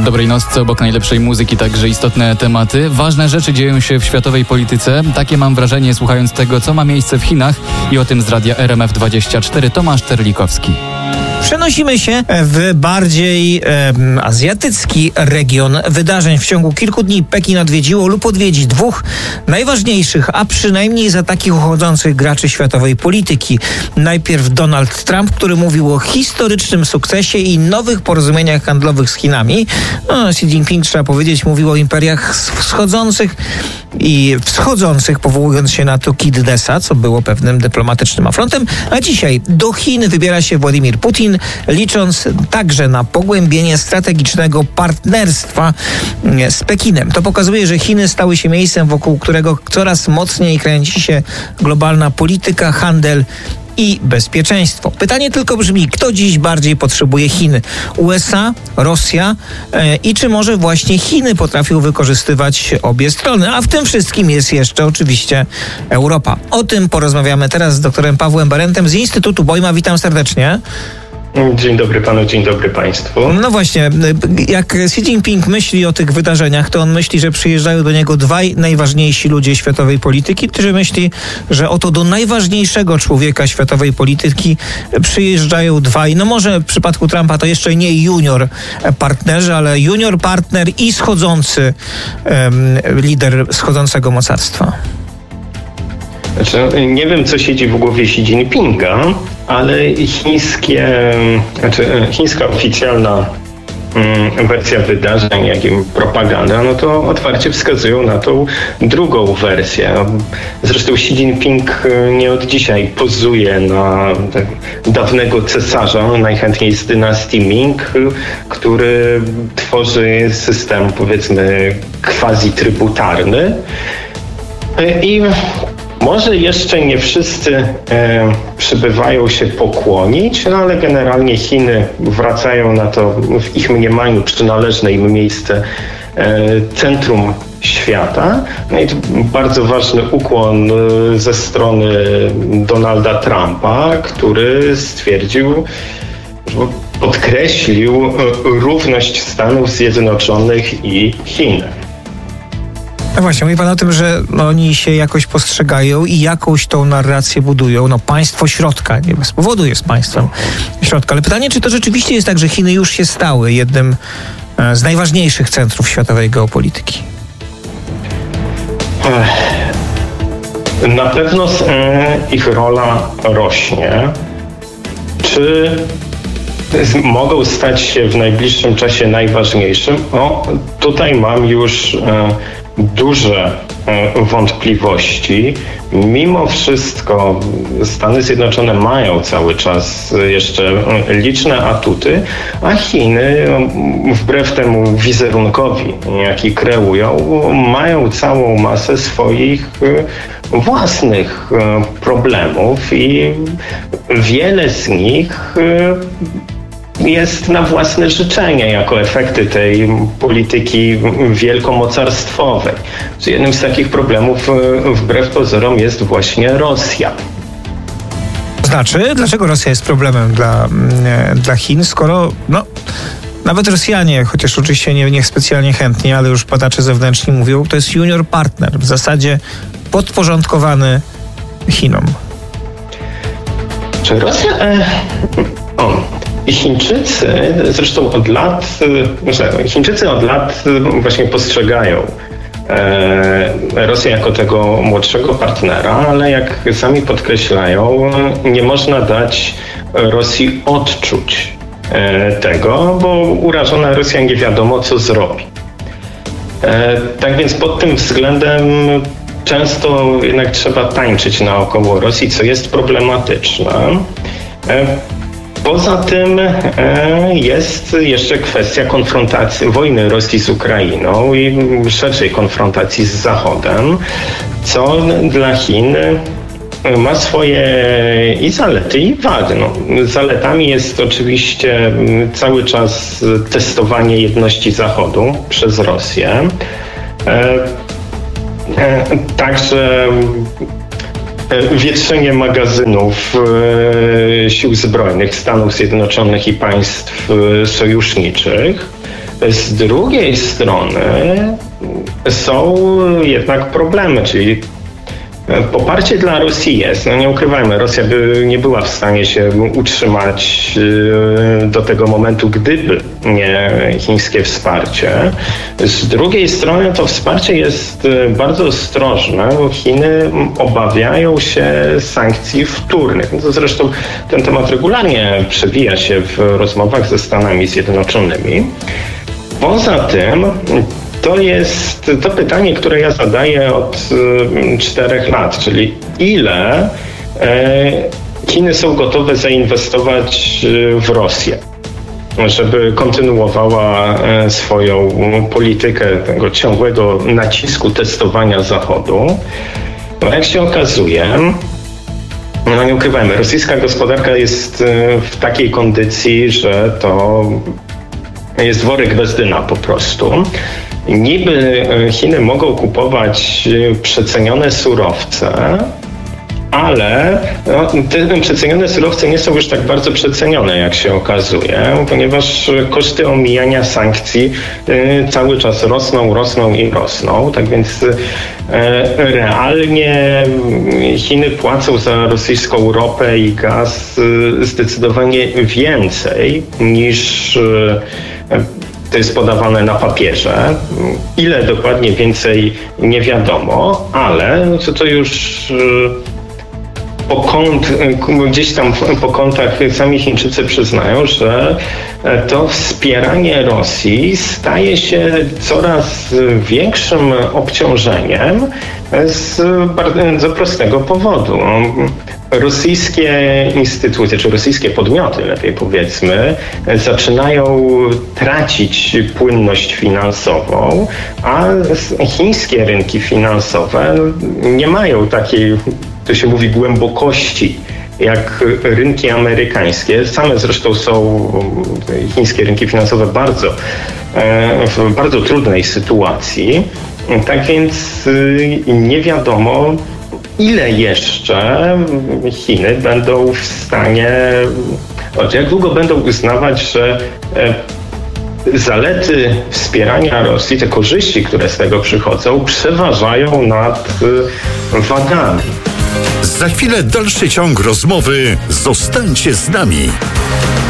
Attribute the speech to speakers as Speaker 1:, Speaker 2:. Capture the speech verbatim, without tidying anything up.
Speaker 1: dobrej nocce, obok najlepszej muzyki także istotne tematy. Ważne rzeczy dzieją się w światowej polityce. Takie mam wrażenie, słuchając tego, co ma miejsce w Chinach, i o tym z radia R M F dwadzieścia cztery Tomasz Terlikowski.
Speaker 2: Przenosimy się w bardziej e, azjatycki region wydarzeń. W ciągu kilku dni Pekin odwiedziło lub odwiedzi dwóch najważniejszych, a przynajmniej za takich uchodzących graczy światowej polityki. Najpierw Donald Trump, który mówił o historycznym sukcesie i nowych porozumieniach handlowych z Chinami. No, Xi Jinping, trzeba powiedzieć, mówił o imperiach wschodzących i wschodzących, powołując się na Tukididesa, co było pewnym dyplomatycznym afrontem. A dzisiaj do Chin wybiera się Władimir Putin, licząc także na pogłębienie strategicznego partnerstwa z Pekinem. To pokazuje, że Chiny stały się miejscem, wokół którego coraz mocniej kręci się globalna polityka, handel i bezpieczeństwo. Pytanie tylko brzmi, kto dziś bardziej potrzebuje Chin? U S A, Rosja e, i czy może właśnie Chiny potrafią wykorzystywać obie strony? A w tym wszystkim jest jeszcze oczywiście Europa. O tym porozmawiamy teraz z doktorem Pawłem Berentem z Instytutu Bojma. Witam serdecznie.
Speaker 3: Dzień dobry panu, dzień dobry państwu.
Speaker 2: No właśnie, jak Xi Jinping myśli o tych wydarzeniach, to on myśli, że przyjeżdżają do niego dwaj najważniejsi ludzie światowej polityki, czy myśli, że oto do najważniejszego człowieka światowej polityki przyjeżdżają dwaj, no może w przypadku Trumpa to jeszcze nie junior partnerzy, ale junior partner i schodzący um, lider schodzącego mocarstwa?
Speaker 3: Znaczy, nie wiem, co siedzi w głowie Xi Jinpinga, ale chińskie, znaczy chińska oficjalna mm, wersja wydarzeń, jak i propaganda, no to otwarcie wskazują na tą drugą wersję. Zresztą Xi Jinping nie od dzisiaj pozuje na tak dawnego cesarza, najchętniej z dynastii Ming, który tworzy system, powiedzmy, quasi-trybutarny. I może jeszcze nie wszyscy e, przybywają się pokłonić, no ale generalnie Chiny wracają na to w ich mniemaniu przynależne im miejsce e, centrum świata. No i bardzo ważny ukłon ze strony Donalda Trumpa, który stwierdził, że podkreślił równość Stanów Zjednoczonych i Chin.
Speaker 2: No właśnie, mówi pan o tym, że no, oni się jakoś postrzegają i jakąś tą narrację budują. No państwo środka, nie bez powodu jest państwem środka. Ale pytanie, czy to rzeczywiście jest tak, że Chiny już się stały jednym z najważniejszych centrów światowej geopolityki?
Speaker 3: Na pewno ich rola rośnie. Czy mogą stać się w najbliższym czasie najważniejszym? O, tutaj mam już duże wątpliwości. Mimo wszystko Stany Zjednoczone mają cały czas jeszcze liczne atuty, a Chiny, wbrew temu wizerunkowi, jaki kreują, mają całą masę swoich własnych problemów i wiele z nich jest na własne życzenie jako efekty tej polityki wielkomocarstwowej. Jednym z takich problemów wbrew pozorom jest właśnie Rosja.
Speaker 2: Znaczy, dlaczego Rosja jest problemem dla, dla Chin, skoro no, nawet Rosjanie, chociaż oczywiście nie, nie specjalnie chętnie, ale już badacze zewnętrzni mówią, to jest junior partner, w zasadzie podporządkowany Chinom.
Speaker 3: Czy Rosja... E, o. I Chińczycy zresztą od lat, Chińczycy od lat właśnie postrzegają Rosję jako tego młodszego partnera, ale jak sami podkreślają, nie można dać Rosji odczuć tego, bo urażona Rosja nie wiadomo, co zrobi. Tak więc pod tym względem często jednak trzeba tańczyć naokoło Rosji, co jest problematyczne. Poza tym jest jeszcze kwestia konfrontacji, wojny Rosji z Ukrainą i szerszej konfrontacji z Zachodem, co dla Chin ma swoje i zalety, i wady. No, zaletami jest oczywiście cały czas testowanie jedności Zachodu przez Rosję. Także wietrzenie magazynów e, sił zbrojnych Stanów Zjednoczonych i państw e, sojuszniczych. Z drugiej strony są jednak problemy, czyli poparcie dla Rosji jest. No nie ukrywajmy, Rosja by nie była w stanie się utrzymać do tego momentu, gdyby nie chińskie wsparcie. Z drugiej strony to wsparcie jest bardzo ostrożne, bo Chiny obawiają się sankcji wtórnych. No to zresztą ten temat regularnie przewija się w rozmowach ze Stanami Zjednoczonymi. Poza tym to jest to pytanie, które ja zadaję od y, czterech lat, czyli ile y, Chiny są gotowe zainwestować y, w Rosję, żeby kontynuowała y, swoją politykę tego ciągłego nacisku, testowania Zachodu. No, jak się okazuje, no nie ukrywajmy, rosyjska gospodarka jest y, w takiej kondycji, że to jest worek bez dna po prostu. Niby Chiny mogą kupować przecenione surowce, ale no, te przecenione surowce nie są już tak bardzo przecenione, jak się okazuje, ponieważ koszty omijania sankcji y, cały czas rosną, rosną i rosną. Tak więc y, realnie Chiny płacą za rosyjską ropę i gaz y, zdecydowanie więcej niż y, to jest podawane na papierze. Ile dokładnie więcej nie wiadomo, ale no to, to już po kąt, gdzieś tam po kątach sami Chińczycy przyznają, że to wspieranie Rosji staje się coraz większym obciążeniem z bardzo prostego powodu. Rosyjskie instytucje, czy rosyjskie podmioty, lepiej powiedzmy, zaczynają tracić płynność finansową, a chińskie rynki finansowe nie mają takiej, to się mówi, głębokości jak rynki amerykańskie. Same zresztą są chińskie rynki finansowe bardzo, w bardzo trudnej sytuacji. Tak więc nie wiadomo, ile jeszcze Chiny będą w stanie, jak długo będą uznawać, że zalety wspierania Rosji, te korzyści, które z tego przychodzą, przeważają nad wadami.
Speaker 4: Za chwilę dalszy ciąg rozmowy. Zostańcie z nami.